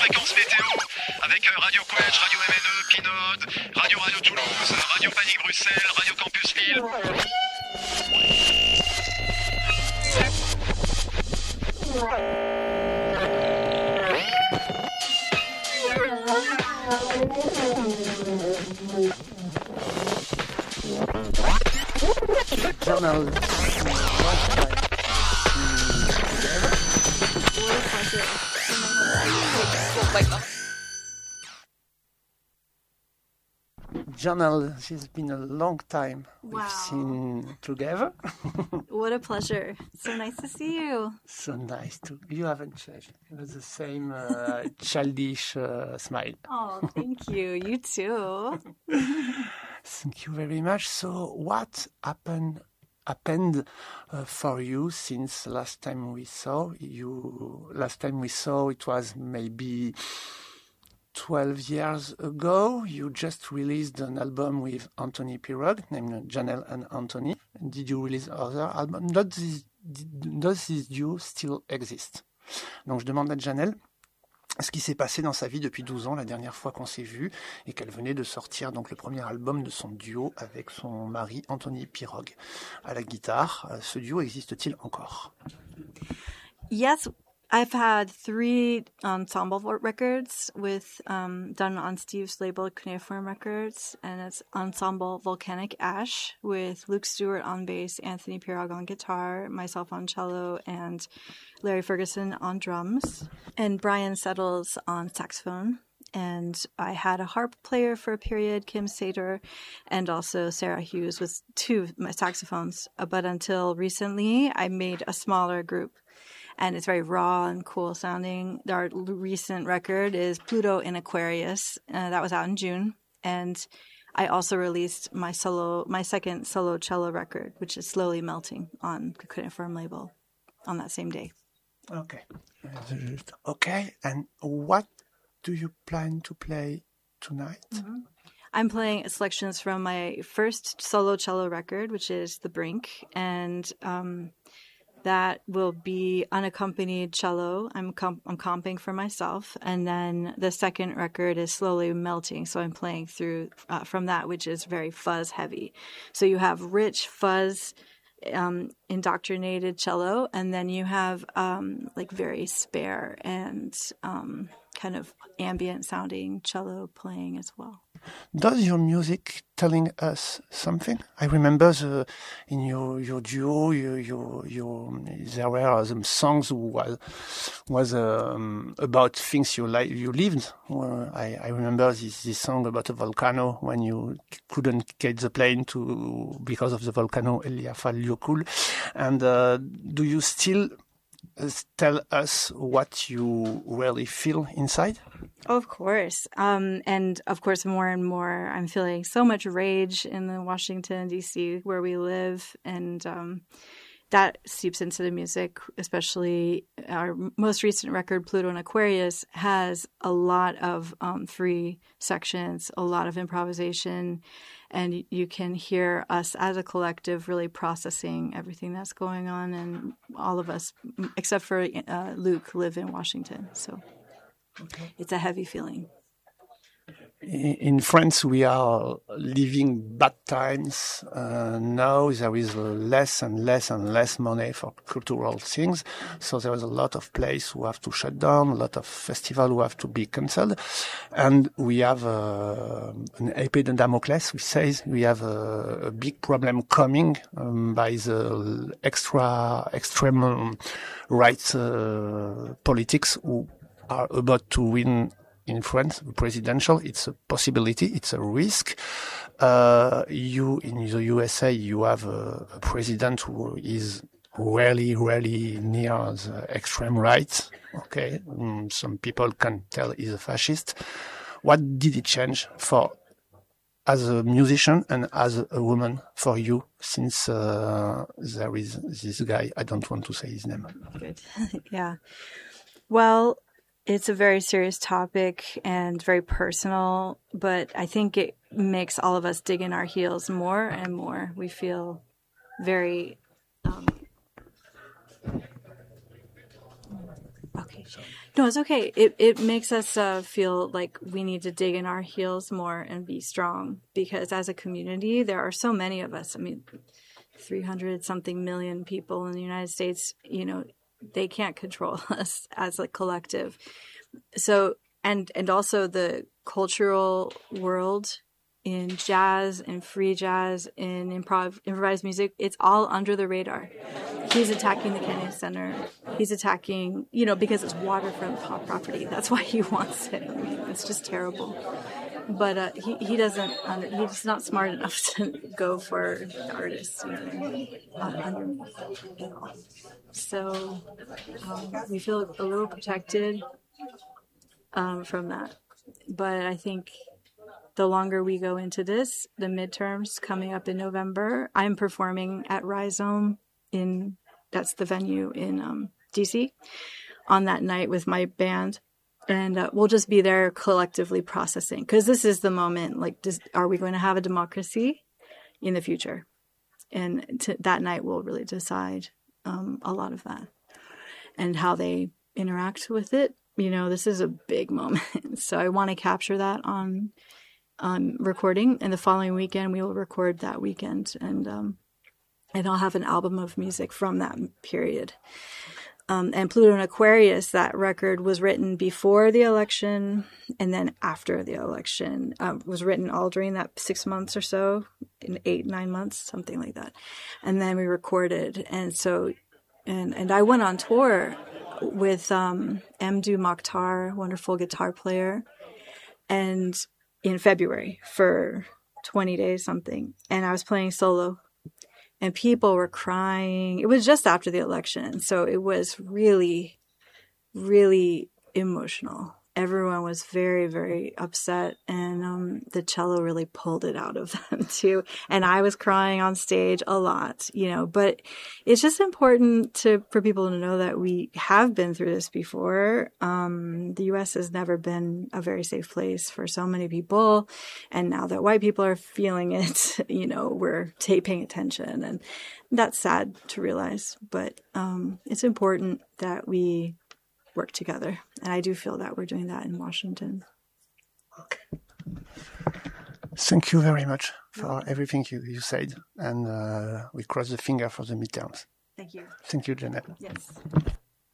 fréquence météo avec Radio Quench, Radio MNE, Pinode, Radio Toulouse, Radio Panique Bruxelles, Radio Campus Lille. Journal. Journal, it's been a long time we've seen together. What a pleasure. So nice to see you. So nice to... You haven't changed. It was the same childish smile. Oh, thank you. You too. Thank you very much. So what happened for you since last time we saw you? Last time we saw it was maybe 12 years ago. You just released an album with Anthony Pirog named Janelle and Anthony. Did you release other albums? Does this duo still exist? Donc je demande à Janelle ce qui s'est passé dans sa vie depuis 12 ans, la dernière fois qu'on s'est vu, et qu'elle venait de sortir donc le premier album de son duo avec son mari Anthony Pirog à la guitare. Ce duo existe-t-il encore? Yes, I've had 3 ensemble records with done on Steve's label Cuneiform Records, and it's Ensemble Volcanic Ash with Luke Stewart on bass, Anthony Pirog on guitar, myself on cello, and Larry Ferguson on drums, and Brian Settles on saxophone. And I had a harp player for a period, Kim Sater, and also Sarah Hughes with 2 of my saxophones. But until recently, I made a smaller group. And it's very raw and cool sounding. Our recent record is Pluto in Aquarius. That was out in June. And I also released my second solo cello record, which is Slowly Melting on the Cuneiform label on that same day. Okay. Okay. And what do you plan to play tonight? Mm-hmm. I'm playing selections from my first solo cello record, which is The Brink. And that will be unaccompanied cello. I'm comping for myself. And then the second record is Slowly Melting. So I'm playing through from that, which is very fuzz heavy. So you have rich fuzz, indoctrinated cello, and then you have like very spare and kind of ambient sounding cello playing as well. Does your music telling us something? I remember in your duo, there were some songs was about things you lived. I remember this song about a volcano when you couldn't get the plane because of the volcano Eyjafjallajökull. And do you still tell us what you really feel inside? Of course. And of course, more and more, I'm feeling so much rage in the Washington, D.C., where we live. And that seeps into the music, especially our most recent record, Pluto and Aquarius, has a lot of free sections, a lot of improvisation. And you can hear us as a collective really processing everything that's going on. And all of us, except for Luke, live in Washington. So It's a heavy feeling. In France, we are living bad times. Now there is less and less and less money for cultural things. So there is a lot of places who have to shut down, a lot of festivals who have to be cancelled. And we have an épée de Damocles, which says we have a big problem coming by the extreme right politics who are about to win in France, presidential. It's a possibility. It's a risk. You in the USA, you have a president who is really, really near the extreme right. Okay, some people can tell he's a fascist. What did it change as a musician and as a woman for you since there is this guy? I don't want to say his name. Good. Yeah. Well, it's a very serious topic and very personal, but I think it makes all of us dig in our heels more and more. We feel very Okay. No, it's okay. It makes us feel like we need to dig in our heels more and be strong, because as a community, there are so many of us. I mean, 300 something million people in the United States, they can't control us as a collective. So, and also the cultural world in jazz, in free jazz, in improvised music, it's all under the radar. He's attacking the Kennedy Center. He's attacking, because it's waterfront property. That's why he wants it. I mean, it's just terrible. But he doesn't. He's not smart enough to go for the artists. So we feel a little protected from that. But I think the longer we go into this, the midterms coming up in November, I'm performing at Rhizome that's the venue in DC, on that night with my band. And we'll just be there collectively processing, because this is the moment, are we going to have a democracy in the future? And that night will really decide a lot of that and how they interact with it. This is a big moment. So I want to capture that on recording. And the following weekend, we will record that weekend. And I'll have an album of music from that period. And Pluto and Aquarius, that record was written before the election and then after the election. Was written all during that 6 months or so, in 8-9 months, something like that. And then we recorded. And so, and I went on tour with Mdou Mokhtar, wonderful guitar player, and in February for 20 days something. And I was playing solo. And people were crying. It was just after the election. So it was really, really emotional. Everyone was very, very upset. And the cello really pulled it out of them too. And I was crying on stage a lot, But it's just important for people to know that we have been through this before. The U.S. has never been a very safe place for so many people. And now that white people are feeling it, we're paying attention. And that's sad to realize. But it's important that we work together. And I do feel that we're doing that in Washington. Okay. Thank you very much for everything you said. And we cross the finger for the midterms. Thank you. Thank you, Janet. Yes.